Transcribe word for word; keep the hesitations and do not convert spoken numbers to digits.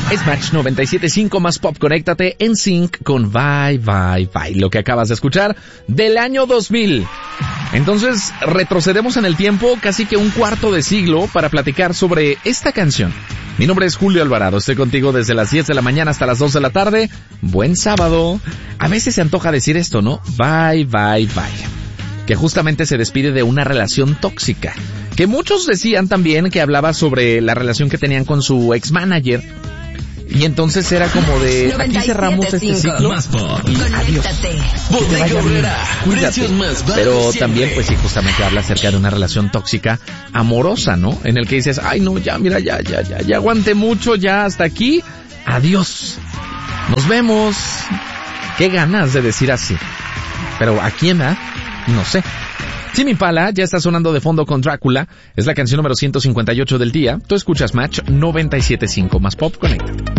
Es Match noventa y siete punto cinco más pop. Conéctate en sync con Bye Bye Bye. Lo que acabas de escuchar del año dos mil. Entonces retrocedemos en el tiempo casi que un cuarto de siglo para platicar sobre esta canción. Mi nombre es Julio Alvarado, estoy contigo desde las diez de la mañana hasta las dos de la tarde. Buen sábado. A veces se antoja decir esto, ¿no? Bye Bye Bye. Que justamente se despide de una relación tóxica. Que muchos decían también que hablaba sobre la relación que tenían con su ex manager. Y entonces era como de, aquí cerramos este ciclo y adiós. Que te vaya bien, cuídate. Pero también, pues sí, justamente habla acerca de una relación tóxica amorosa, ¿no? En el que dices, ay no, ya, mira, ya, ya, ya, ya aguanté mucho, ya hasta aquí, adiós. Nos vemos. Qué ganas de decir así. Pero ¿a quién va? No sé. Tame Impala ya está sonando de fondo con Drácula. Es la canción número ciento cincuenta y ocho del día. Tú escuchas Match noventa y siete punto cinco más pop. Conéctate.